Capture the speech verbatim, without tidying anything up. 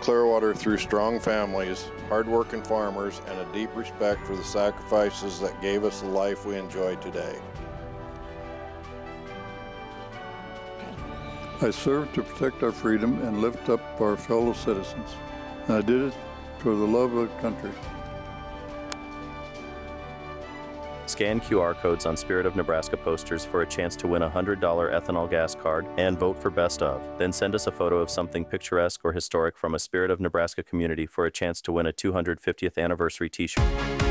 Clearwater through strong families, hardworking farmers, and a deep respect for the sacrifices that gave us the life we enjoy today. I served to protect our freedom and lift up our fellow citizens. And I did it for the love of the country. Scan Q R codes on Spirit of Nebraska posters for a chance to win a one hundred dollar ethanol gas card and vote for Best Of. Then send us a photo of something picturesque or historic from a Spirit of Nebraska community for a chance to win a two hundred fiftieth anniversary t-shirt.